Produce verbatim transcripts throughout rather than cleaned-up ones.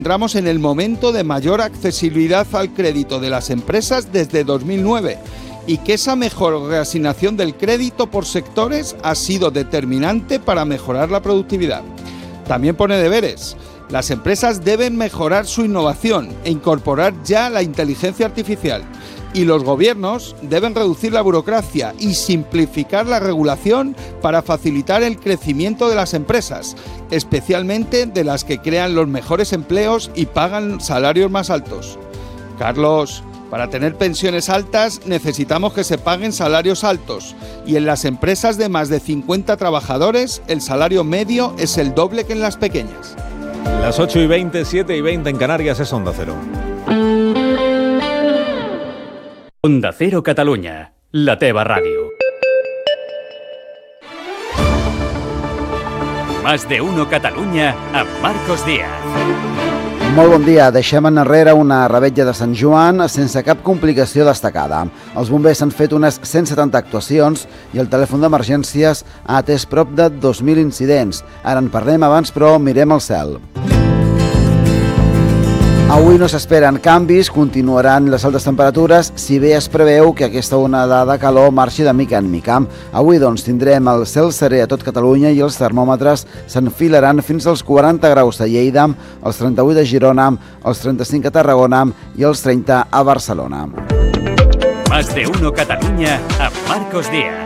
Entramos en el momento de mayor accesibilidad al crédito de las empresas desde dos mil nueve y que esa mejor reasignación del crédito por sectores ha sido determinante para mejorar la productividad. También pone deberes. Las empresas deben mejorar su innovación e incorporar ya la inteligencia artificial. Y los gobiernos deben reducir la burocracia y simplificar la regulación para facilitar el crecimiento de las empresas, especialmente de las que crean los mejores empleos y pagan salarios más altos. Carlos, para tener pensiones altas necesitamos que se paguen salarios altos y en las empresas de más de cincuenta trabajadores el salario medio es el doble que en las pequeñas. Las ocho y veinte, siete y veinte en Canarias es Onda Cero. Onda Cero Catalunya, la teva ràdio. Más de uno Catalunya amb Marcos Díaz. Molt bon dia. Deixem enrere una revetlla de Sant Joan sense cap complicació destacada. Els bombers han fet unes cent setanta actuacions i el telèfon d'emergències ha atès prop de dos mil incidents. Ara en parlem abans, però mirem el cel. Avui no s'esperen canvis, continuaran les altes temperatures, si bé es preveu que aquesta onada de calor marxi de mica en mica. Avui, doncs, tindrem el cel serè a tot Catalunya i els termòmetres s'enfilaran fins als quaranta graus a Lleida, els trenta-vuit a Girona, els trenta-cinc a Tarragona i els trenta a Barcelona. Más de uno Catalunya amb Marcos Díaz.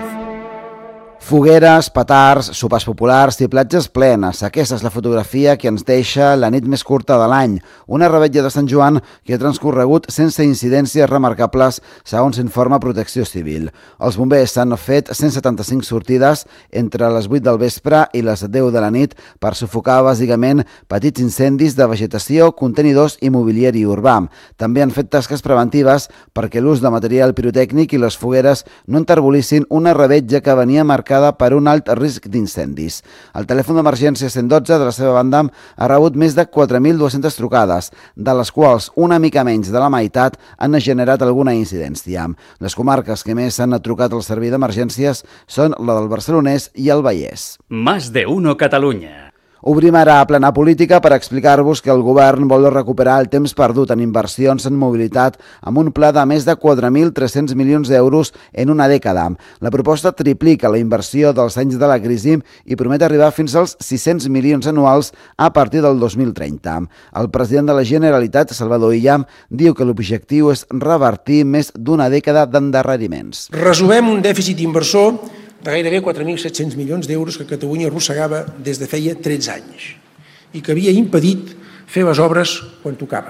Fogueres, petards, sopars populars i platges plenes. Aquesta és la fotografia que ens deixa la nit més curta de l'any. Una revetlla de Sant Joan que ha transcorregut sense incidències remarcables, segons informa Protecció Civil. Els bombers han fet cent setanta-cinc sortides entre les vuit del vespre i les deu de la nit per sufocar bàsicament petits incendis de vegetació, contenidors i mobiliari urbà. També han fet tasques preventives perquè l'ús de material pirotècnic i les fogueres no enterbolissin una revetlla que venia marcada per un alt risc d'incendis. El telèfon d'emergència cent dotze, de la seva banda, ha rebut més de quatre mil dues-centes trucades, de les quals una mica menys de la meitat han generat alguna incidència. Les comarques que més han trucat al servei d'emergències són la del Barcelonès i el Vallès. Más de uno Catalunya. Obrim ara a plana política per explicar-vos que el govern vol recuperar el temps perdut en inversions en mobilitat amb un pla de més de quatre mil tres-cents milions d'euros en una dècada. La proposta triplica la inversió dels anys de la crisi i promet arribar fins als sis-cents milions anuals a partir del dos mil trenta. El president de la Generalitat, Salvador Illa, diu que l'objectiu és revertir més d'una dècada d'endarreriments. Resumem un dèficit inversor de gairebé quatre mil set-cents milions d'euros que Catalunya arrossegava des de feia tretze anys i que havia impedit fer les obres quan tocava.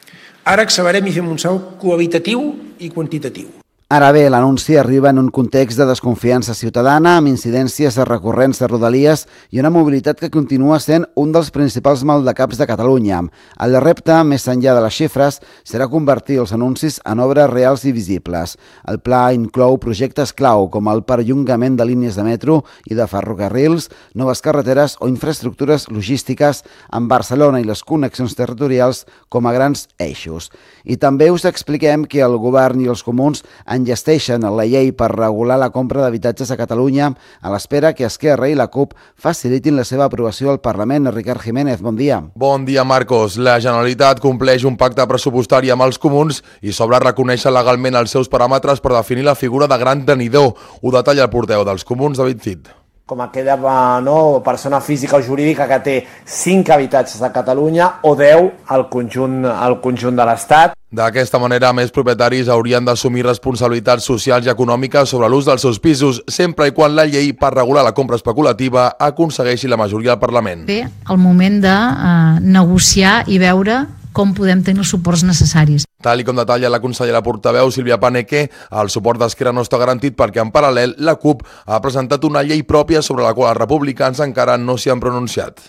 Ara accelerem i fem un salt qualitatiu i quantitatiu. Ara bé, l'anunci arriba en un context de desconfiança ciutadana, amb incidències recurrents de Rodalies i una mobilitat que continua sent un dels principals maldecaps de Catalunya. El repte, més enllà de les xifres, serà convertir els anuncis en obres reals i visibles. El pla inclou projectes clau, com el perllongament de línies de metro i de ferrocarrils, noves carreteres o infraestructures logístiques amb Barcelona i les connexions territorials com a grans eixos. I també us expliquem que el govern i els comuns enllesteixen la llei per regular la compra d'habitatges a Catalunya a l'espera que Esquerra i la CUP facilitin la seva aprovació al Parlament. Ricard Jiménez, bon dia. Bon dia, Marcos. La Generalitat compleix un pacte pressupostari amb els comuns i s'obre a reconèixer legalment els seus paràmetres per definir la figura de gran tenidor. Ho detalla el portaveu dels comuns, David Cid. Com aquella no, persona física o jurídica que té cinc habitatges a Catalunya o deu al conjunt, al conjunt de l'Estat. D'aquesta manera, més propietaris haurien d'assumir responsabilitats socials i econòmiques sobre l'ús dels seus pisos, sempre i quan la llei per regular la compra especulativa aconsegueixi la majoria al Parlament. Bé, el moment de eh, negociar i veure com podem tenir els suports necessaris. Tal i com detalla la consellera portaveu Sílvia Paneque, el suport d'Esquerra no està garantit perquè en paral·lel la CUP ha presentat una llei pròpia sobre la qual els republicans encara no s'hi han pronunciat.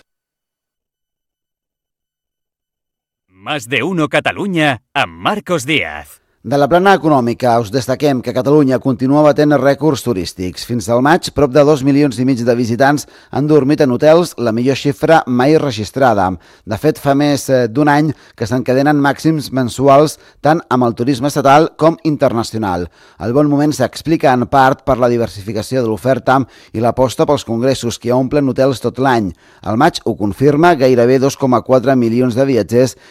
Más de uno Catalunya amb Marcos Díaz. De la plana econòmica us destaquem que Catalunya continua batent rècords turístics. Fins al maig, prop de dos milions i mig de visitants han dormit en hotels, la millor xifra mai registrada. De fet, fa més d'un any que s'encadenen màxims mensuals tant amb el turisme estatal com internacional. El bon moment s'explica en part per la diversificació de l'oferta i l'aposta pels congressos que omplen hotels tot l'any. El maig ho confirma, gairebé dos coma quatre milions de viatgers